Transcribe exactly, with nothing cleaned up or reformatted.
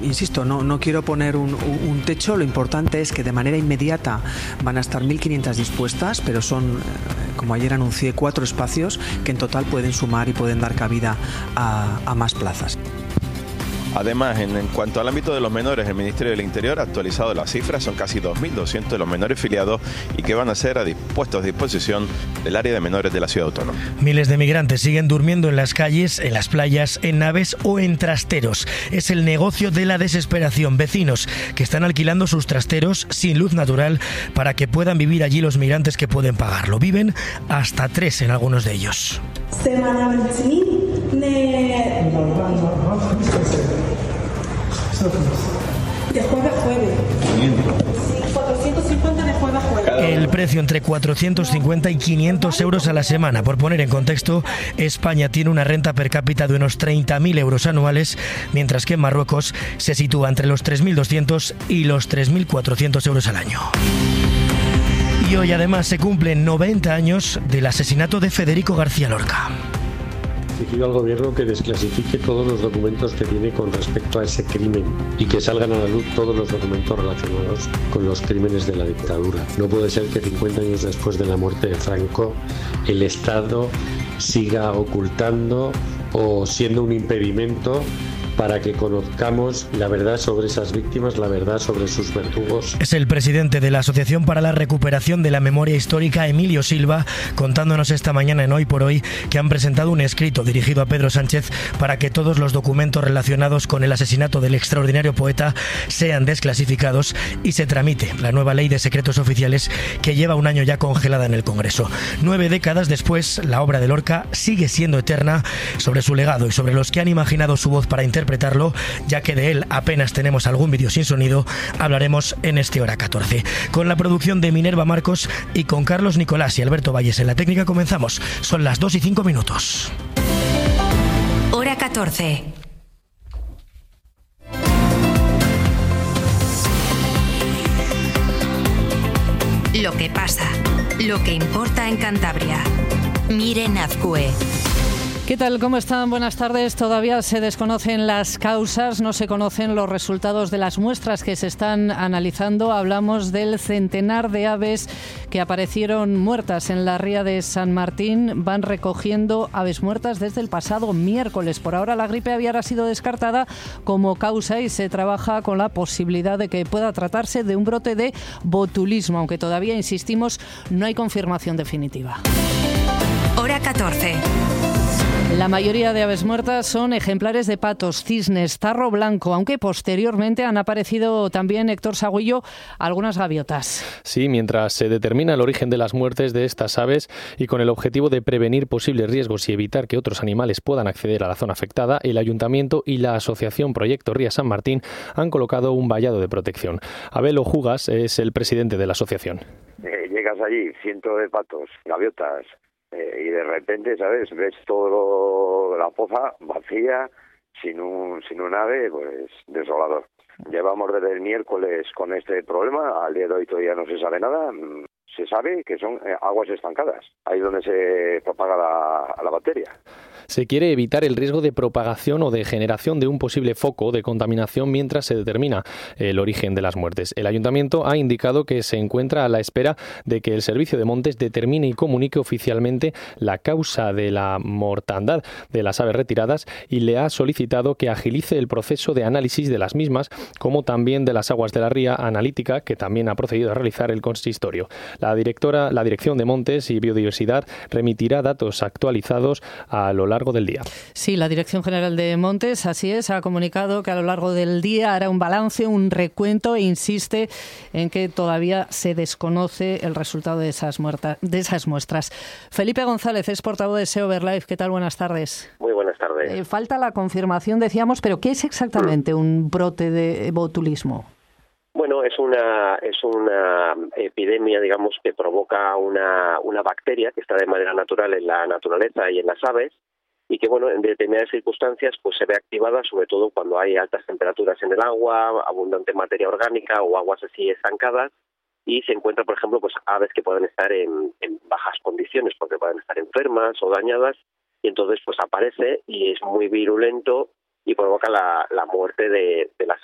insisto, no, no quiero poner un, un techo, lo importante es que de manera inmediata van a estar mil quinientas dispuestas, pero son, como ayer anuncié, cuatro espacios que en total pueden sumar y pueden dar cabida a, a más plazas. Además, en, en cuanto al ámbito de los menores, el Ministerio del Interior ha actualizado las cifras, son casi dos mil doscientos de los menores filiados y que van a ser a dispuestos a disposición del área de menores de la ciudad autónoma. Miles de migrantes siguen durmiendo en las calles, en las playas, en naves o en trasteros. Es el negocio de la desesperación. Vecinos que están alquilando sus trasteros sin luz natural para que puedan vivir allí los migrantes que pueden pagarlo. Viven hasta tres en algunos de ellos. De jueves a jueves. cuatrocientos cincuenta de jueves a jueves. El precio entre cuatrocientos cincuenta y quinientos euros a la semana. Por poner en contexto, España tiene una renta per cápita de unos treinta mil euros anuales, mientras que en Marruecos se sitúa entre los tres mil doscientos y los tres mil cuatrocientos euros al año. Y hoy además se cumplen noventa años del asesinato de Federico García Lorca. Exigido al gobierno que desclasifique todos los documentos que tiene con respecto a ese crimen y que salgan a la luz todos los documentos relacionados con los crímenes de la dictadura. No puede ser que cincuenta años después de la muerte de Franco el Estado siga ocultando o siendo un impedimento para que conozcamos la verdad sobre esas víctimas, la verdad sobre sus verdugos. Es el presidente de la Asociación para la Recuperación de la Memoria Histórica, Emilio Silva, contándonos esta mañana en Hoy por Hoy que han presentado un escrito dirigido a Pedro Sánchez para que todos los documentos relacionados con el asesinato del extraordinario poeta sean desclasificados y se tramite la nueva ley de secretos oficiales que lleva un año ya congelada en el Congreso. Nueve décadas después, la obra de Lorca sigue siendo eterna. Sobre su legado y sobre los que han imaginado su voz para interpretar interpretarlo, ya que de él apenas tenemos algún vídeo sin sonido, hablaremos en este Hora catorce. Con la producción de Minerva Marcos y con Carlos Nicolás y Alberto Valles en la técnica comenzamos. Son las dos y cinco minutos. Hora catorce. Lo que pasa, lo que importa en Cantabria. Miren Azcue. ¿Qué tal? ¿Cómo están? Buenas tardes. Todavía se desconocen las causas, no se conocen los resultados de las muestras que se están analizando. Hablamos del centenar de aves que aparecieron muertas en la ría de San Martín. Van recogiendo aves muertas desde el pasado miércoles. Por ahora la gripe aviar ha sido descartada como causa y se trabaja con la posibilidad de que pueda tratarse de un brote de botulismo, aunque todavía, insistimos, no hay confirmación definitiva. Hora catorce. La mayoría de aves muertas son ejemplares de patos, cisnes, tarro blanco, aunque posteriormente han aparecido también, Héctor Sagüillo, algunas gaviotas. Sí, mientras se determina el origen de las muertes de estas aves y con el objetivo de prevenir posibles riesgos y evitar que otros animales puedan acceder a la zona afectada, el Ayuntamiento y la Asociación Proyecto Ría San Martín han colocado un vallado de protección. Abel Ojugas es el presidente de la asociación. Eh, llegas allí, cientos de patos, gaviotas, Eh, y de repente, ¿sabes? Ves todo la poza vacía, sin un sin un ave, pues desolador. Llevamos desde el miércoles con este problema, al día de hoy todavía no se sabe nada. Se sabe que son aguas estancadas, ahí es donde se propaga la, la bacteria. Se quiere evitar el riesgo de propagación o de generación de un posible foco de contaminación mientras se determina el origen de las muertes. El Ayuntamiento ha indicado que se encuentra a la espera de que el Servicio de Montes determine y comunique oficialmente la causa de la mortandad de las aves retiradas y le ha solicitado que agilice el proceso de análisis de las mismas, como también de las aguas de la ría analítica, que también ha procedido a realizar el consistorio. La directora, la Dirección de Montes y Biodiversidad remitirá datos actualizados a lo largo del día. Sí, la Dirección General de Montes, así es, ha comunicado que a lo largo del día hará un balance, un recuento e insiste en que todavía se desconoce el resultado de esas, muertas, de esas muestras. Felipe González es portavoz de SEO Verlife. ¿Qué tal? Buenas tardes. Muy buenas tardes. Eh, falta la confirmación, decíamos, pero ¿qué es exactamente un brote de botulismo? Bueno, es una es una epidemia, digamos, que provoca una, una bacteria que está de manera natural en la naturaleza y en las aves y que, bueno, en determinadas circunstancias pues se ve activada sobre todo cuando hay altas temperaturas en el agua, abundante materia orgánica o aguas así estancadas y se encuentra, por ejemplo, pues aves que pueden estar en, en bajas condiciones porque pueden estar enfermas o dañadas y entonces pues aparece y es muy virulento y provoca la, la muerte de, de las